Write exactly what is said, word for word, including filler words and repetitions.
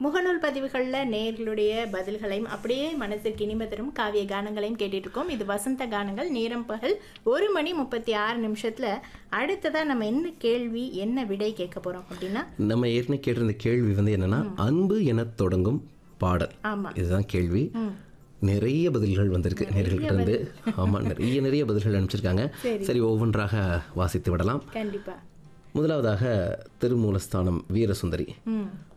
முகநூல் பதிவுகளில் நேர்களுடைய பதில்களையும் அப்படியே மனசுக்கு இனிமை தரும் காவிய கானங்களையும் கேட்டுட்டு இருக்கோம். இது வசந்த கானங்கள். நேரம் பகல் ஒரு மணி முப்பத்தி ஆறு நிமிஷத்துல அடுத்ததா நம்ம என்ன கேள்வி என்ன விடை கேட்க போறோம் அப்படின்னா, நம்ம ஏற்கனவே கேட்டிருந்த கேள்வி வந்து என்னன்னா, அன்பு என தொடங்கும் பாடல். ஆமா, இதுதான் கேள்வி. நிறைய பதில்கள் வந்திருக்கு நேர்கள்ட்ட இருந்து. ஆமா, நிறைய நிறைய பதில்கள் அனுப்பிச்சிருக்காங்க. சரி, ஒவ்வொன்றாக வாசித்து விடலாம். கண்டிப்பா. முதலாவதாக திருமூலஸ்தானம் வீரசுந்தரி.